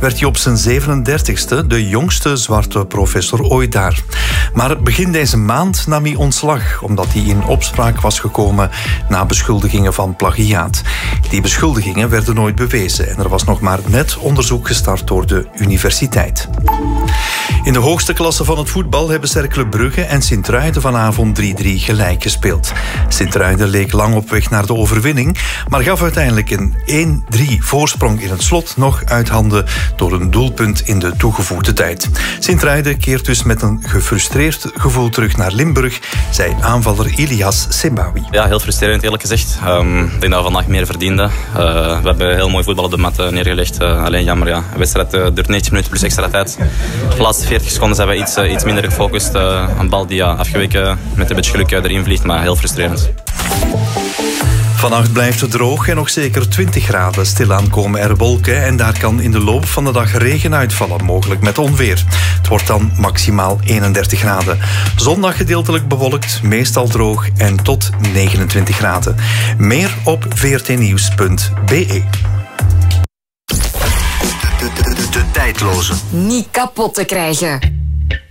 werd hij op zijn 37e de jongste zwarte professor ooit daar. Maar begin deze maand nam hij ontslag, omdat hij in opspraak was gekomen na beschuldigingen van plagiaat. Die beschuldigingen werden nooit bewezen en er was nog maar net onderzoek gestart door de universiteit. In de hoogste klasse van het voetbal hebben Cercle Brugge en Sint-Truiden vanavond 3-3 gelijk gespeeld. Sint-Truiden leek lang op weg naar de overwinning, maar gaf uiteindelijk een 1-3 voorsprong in het slot nog uit handen door een doelpunt in de toegevoegde tijd. Sint-Truiden keert dus met een gefrustreerd gevoel terug naar Limburg, zei aanvaller Ilias Sebawi. Ja, heel frustrerend eerlijk gezegd. Ik denk dat we vandaag meer verdienden. We hebben heel mooi voetbal op de mat neergelegd. Alleen jammer, ja. De wedstrijd duurt 90 minuten plus extra tijd. De laatste 40 seconden zijn we iets minder gefocust. Een bal die afgeweken met een beetje geluk erin vliegt, maar heel frustrerend. Vannacht blijft het droog en nog zeker 20 graden. Stilaan komen er wolken en daar kan in de loop van de dag regen uitvallen, mogelijk met onweer. Het wordt dan maximaal 31 graden. Zondag gedeeltelijk bewolkt, meestal droog en tot 29 graden. Meer op vrtnieuws.be. De tijdloze. Niet kapot te krijgen.